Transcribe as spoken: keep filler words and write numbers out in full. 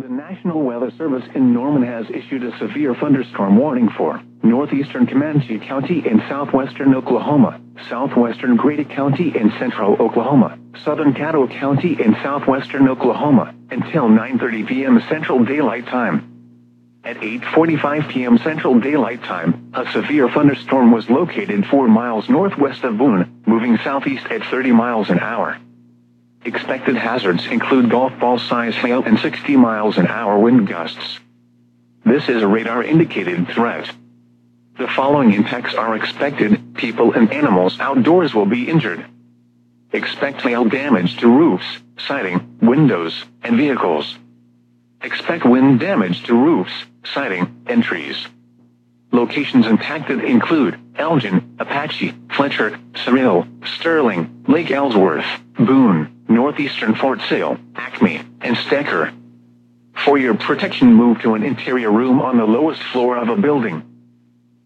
The National Weather Service in Norman has issued a severe thunderstorm warning for northeastern Comanche County in southwestern Oklahoma, southwestern Grady County in central Oklahoma, southern Caddo County in southwestern Oklahoma, until nine thirty p m Central Daylight Time. At eight forty-five p m Central Daylight Time, a severe thunderstorm was located four miles northwest of Boone, moving southeast at thirty miles an hour. Expected hazards include golf ball-size hail and sixty miles an hour wind gusts. This is a radar-indicated threat. The following impacts are expected: people and animals outdoors will be injured. Expect hail damage to roofs, siding, windows, and vehicles. Expect wind damage to roofs, siding, and trees. Locations impacted include Elgin, Apache, Fletcher, Surreal, Sterling, Lake Ellsworth, Boone, northeastern Fort Sill, Acme, and Stecker. For your protection, move to an interior room on the lowest floor of a building.